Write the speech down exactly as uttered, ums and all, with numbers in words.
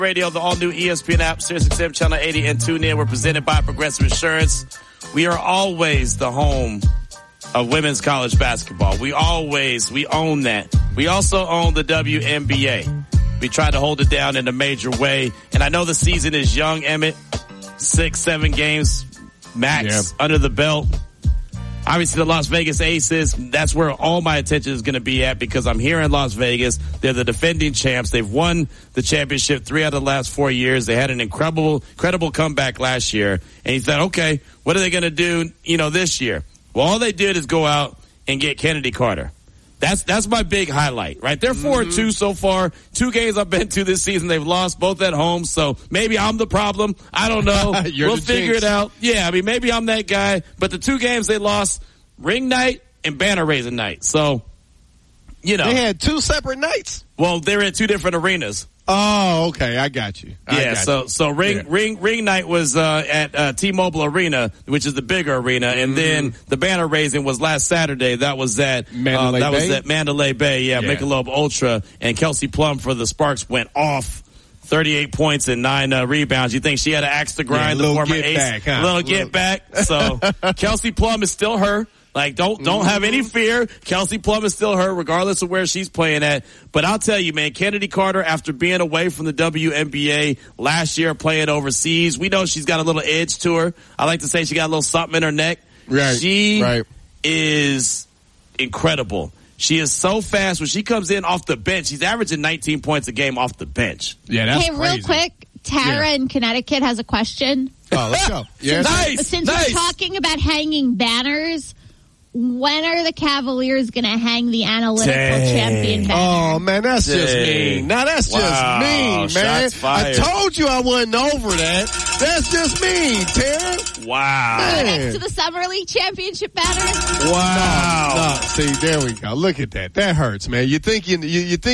Radio, the all-new E S P N app, SiriusXM Channel eighty, and tune in. We're presented by Progressive Insurance. We are always the home of women's college basketball. We always, we own that. We also own the W N B A. We try to hold it down in a major way. And I know the season is young, Emmett. Six, seven games max yeah. under the belt. Obviously, the Las Vegas Aces, that's where all my attention is going to be at because I'm here in Las Vegas. They're the defending champs. They've won the championship three out of the last four years. They had an incredible, incredible comeback last year. And he said, okay, what are they going to do, you know, this year? Well, all they did is go out and get Kennedy Carter. That's that's my big highlight, right? They're four and two so far. Two games I've been to this season, they've lost both at home. So maybe I'm the problem. I don't know. We'll figure jinx. it out. Yeah, I mean, maybe I'm that guy. But the two games they lost, ring night and banner raising night. So, you know. They had two separate nights. Well, they're in two different arenas. Oh, okay. I got you. I yeah, got so you. so ring yeah. ring ring night was uh, at uh, T-Mobile Arena, which is the bigger arena, and mm-hmm. then the banner raising was last Saturday. That was at Mandalay uh, that Bay? was at Mandalay Bay. Yeah, yeah. Michelob Ultra, and Kelsey Plum for the Sparks went off. thirty-eight points and nine uh, rebounds. You think she had an axe to grind? Yeah, the former get ace, back, huh? little get back. So Kelsey Plum is still her. Like, don't don't have any fear. Kelsey Plum is still her, regardless of where she's playing at. But I'll tell you, man, Kennedy Carter, after being away from the W N B A last year, playing overseas, we know she's got a little edge to her. I like to say she got a little something in her neck. Right. She right. is incredible. She is so fast. When she comes in off the bench, she's averaging nineteen points a game off the bench. Yeah, that's hey, crazy. Real quick, Tara yeah. in Connecticut has a question. Oh, let's go. Yeah. Nice. Since nice. we're talking about hanging banners, when are the Cavaliers going to hang the analytical Dang. champion banner? Oh, man, that's Dang. just mean. Now, that's Wow. just mean, man. Shots fired. I told you I wasn't over that. That's just mean, Tara. Wow. Man. Next to the Summer League championship banner? Wow. No, no, see, there we go. Look at that. That hurts, man. You think you, you, you think